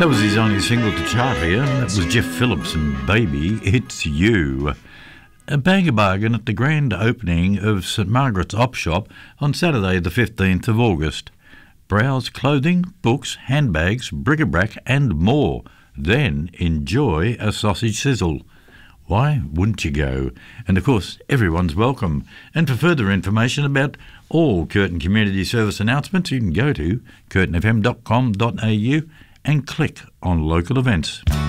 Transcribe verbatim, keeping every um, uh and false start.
That was his only single to chart here. That was Jeff Phillips and Baby, It's You. A bag a bargain at the grand opening of St Margaret's Op Shop on Saturday the fifteenth of August. Browse clothing, books, handbags, bric-a-brac and more. Then enjoy a sausage sizzle. Why wouldn't you go? And of course, everyone's welcome. And for further information about all Curtin Community Service announcements, you can go to curtin f m dot com dot a u and click on local events.